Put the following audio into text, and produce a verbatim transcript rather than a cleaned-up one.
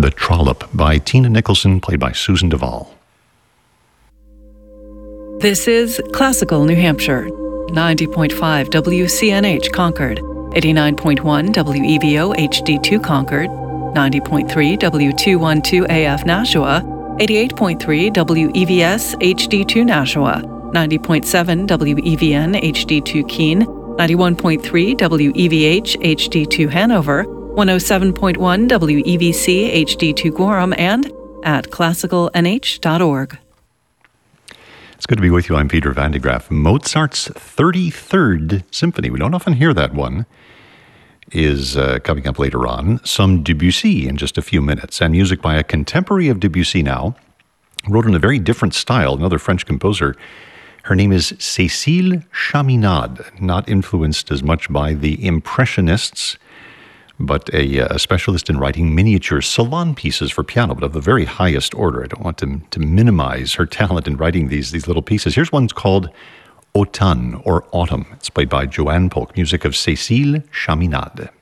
The Trollop by Tina Nicholson, played by Susan Duvall. This is Classical New Hampshire, ninety point five W C N H Concord, eighty-nine point one W E V O H D two Concord, ninety point three W two twelve A F Nashua, eighty-eight point three W E V S H D two Nashua, ninety point seven W E V N H D two Keene, ninety-one point three W E V H H D two Hanover, one oh seven point one W E V C H D two Gorham, and at classical n h dot org. It's good to be with you. I'm Peter Van de Graaff. Mozart's thirty-third Symphony, we don't often hear that one, is uh, coming up later on. Some Debussy in just a few minutes, and music by a contemporary of Debussy now, wrote in a very different style, another French composer. Her name is Cécile Chaminade, not influenced as much by the Impressionists, but a, a specialist in writing miniature salon pieces for piano, but of the very highest order. I don't want to, to minimize her talent in writing these, these little pieces. Here's one called Automne, or Autumn. It's played by Joanne Polk, music of Cécile Chaminade.